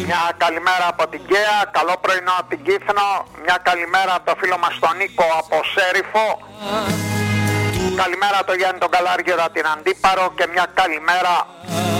Μια καλημέρα από την Καία, καλό πρωινό από την Κύθνο. Μια καλημέρα από το φίλο μας τον Νίκο από Σέριφο. Καλημέρα το Γιάννη τον Καλάργυρο την Αντίπαρο. Και μια καλημέρα